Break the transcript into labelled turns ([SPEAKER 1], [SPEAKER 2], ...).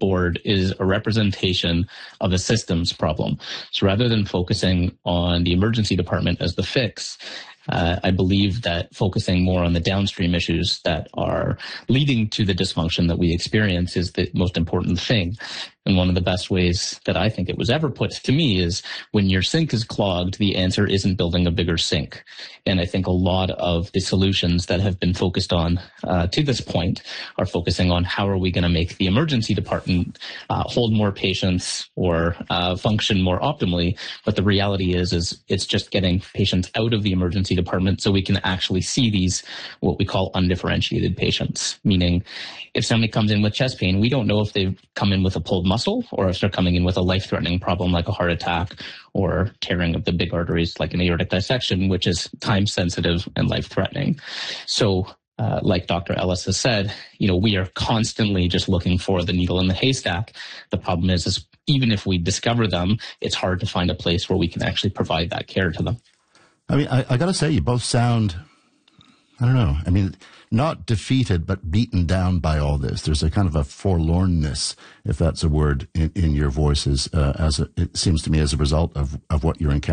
[SPEAKER 1] board is a representation of a systems problem. So rather than focusing on the emergency department as the fix, I believe that focusing more on the downstream issues that are leading to the dysfunction that we experience is the most important thing. And one of the best ways that I think it was ever put to me is when your sink is clogged, the answer isn't building a bigger sink. And I think a lot of the solutions that have been focused on to this point are focusing on how are we going to make the emergency department hold more patients or function more optimally. But the reality is it's just getting patients out of the emergency department so we can actually see these, what we call undifferentiated patients, meaning if somebody comes in with chest pain, we don't know if they've come in with a pulled muscle or if they're coming in with a life-threatening problem like a heart attack or tearing of the big arteries like an aortic dissection, which is time-sensitive and life-threatening. So like Dr. Ellis has said, we are constantly just looking for the needle in the haystack. The problem is even if we discover them, it's hard to find a place where we can actually provide that care to them.
[SPEAKER 2] I mean, I got to say, you both sound, I don't know, not defeated, but beaten down by all this. There's a kind of a forlornness, if that's a word, in your voices, it seems to me, as a result of what you're encountering.